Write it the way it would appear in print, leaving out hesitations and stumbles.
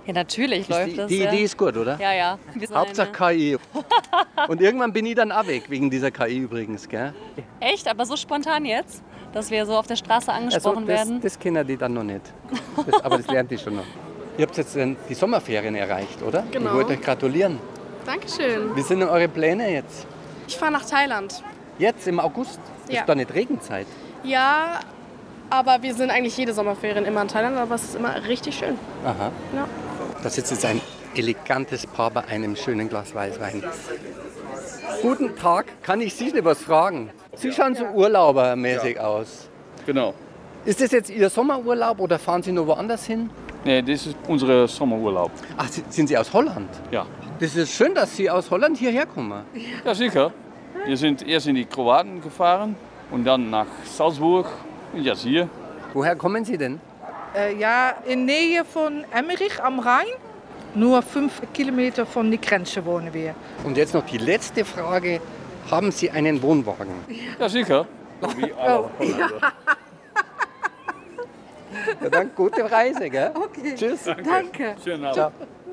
Ja, natürlich läuft das. Die ja. Idee ist gut, oder? Ja, ja. Hauptsache KI. Und irgendwann bin ich dann auch weg, wegen dieser KI übrigens, gell? Echt? Aber so spontan jetzt? Dass wir so auf der Straße angesprochen werden? Das kennen die dann noch nicht. Aber das lernt die schon noch. Ihr habt jetzt die Sommerferien erreicht, oder? Genau. Ich wollte euch gratulieren. Dankeschön. Wie sind denn eure Pläne jetzt? Ich fahre nach Thailand. Jetzt im August? Das Ja. ist doch nicht Regenzeit. Ja, aber wir sind eigentlich jede Sommerferien immer in Thailand, aber es ist immer richtig schön. Aha. Ja. Da sitzt jetzt ein elegantes Paar bei einem schönen Glas Weißwein. Guten Tag, kann ich Sie was fragen? Sie schauen so urlaubermäßig aus. Genau. Ist das jetzt Ihr Sommerurlaub oder fahren Sie noch woanders hin? Nee, das ist unser Sommerurlaub. Ach, sind Sie aus Holland? Ja. Das ist schön, dass Sie aus Holland hierher kommen. Ja, sicher. Wir sind erst in die Kroaten gefahren und dann nach Salzburg und jetzt hier. Woher kommen Sie denn? Ja, in Nähe von Emmerich am Rhein. Nur 5 Kilometer von der Grenze wohnen wir. Und jetzt noch die letzte Frage. Haben Sie einen Wohnwagen? Ja, sicher. Wie alle Holländer. Ja, dann gute Reise, gell? Okay, Tschüss. danke. Schönen Abend. Ciao.